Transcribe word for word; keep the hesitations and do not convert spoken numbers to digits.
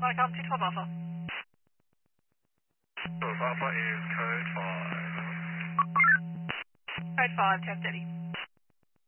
Mike Alpha, two twelve Alpha. twelve Alpha is code five. Code five, ten thirty.